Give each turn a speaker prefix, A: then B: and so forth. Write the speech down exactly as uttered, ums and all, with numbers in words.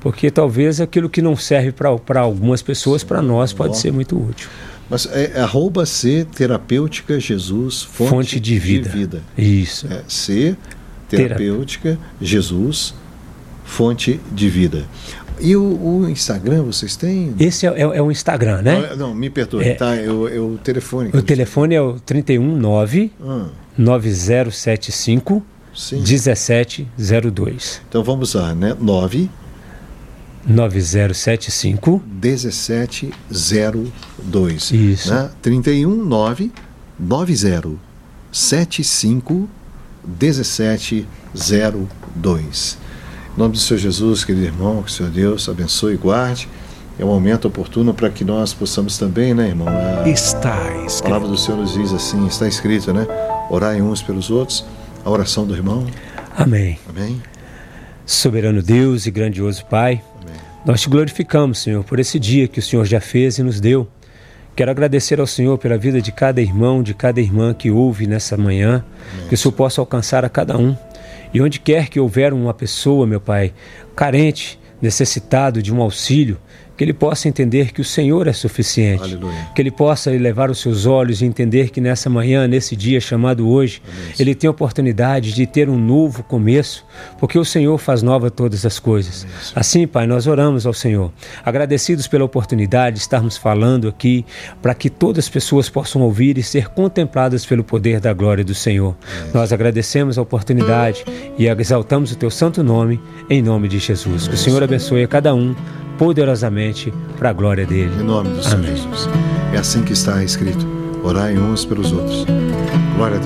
A: porque talvez aquilo que não serve para algumas pessoas, para nós pode Bom. ser muito útil.
B: Mas é arroba C Terapêutica Jesus Fonte,
A: Fonte de, vida.
B: de Vida.
A: Isso.
B: É, C Terapêutica Jesus Fonte de Vida. E o, o Instagram vocês têm?
A: Esse é, é, é o Instagram, né?
B: Não, não me perdoe,
A: é,
B: tá? É o, é o telefone.
A: O telefone é o trinta e um nove, nove zero sete cinco, dezessete zero dois.
B: Então vamos lá, né? nove
A: nove zero sete cinco,
B: dezessete zero dois.
A: Isso.
B: Né? trinta e um nove, nove zero sete cinco, dezessete zero dois. Em nome do Senhor Jesus, querido irmão, que o Senhor Deus abençoe e guarde. É um momento oportuno para que nós possamos também, né, irmão? A,
C: está escrito.
B: A palavra do Senhor nos diz assim, está escrito, né? Orai uns pelos outros. A oração do irmão.
A: Amém.
B: Amém.
A: Soberano Deus e grandioso Pai, Amém. Nós te glorificamos, Senhor, por esse dia que o Senhor já fez e nos deu. Quero agradecer ao Senhor pela vida de cada irmão, de cada irmã que ouve nessa manhã, Amém. Que o Senhor possa alcançar a cada um. E onde quer que houver uma pessoa, meu Pai, carente, necessitado de um auxílio, que ele possa entender que o Senhor é suficiente. Aleluia. Que ele possa elevar os seus olhos e entender que nessa manhã, nesse dia chamado hoje, Amém. Ele tem a oportunidade de ter um novo começo, porque o Senhor faz nova todas as coisas. Amém. Assim, Pai, nós oramos ao Senhor, agradecidos pela oportunidade de estarmos falando aqui, para que todas as pessoas possam ouvir e ser contempladas pelo poder da glória do Senhor. Amém. Nós agradecemos a oportunidade e exaltamos o Teu santo nome, em nome de Jesus. Amém. Que o Senhor abençoe a cada um, poderosamente para a glória dele.
B: Em nome do Senhor Jesus. É assim que está escrito. Orai uns pelos outros. Glória a Deus.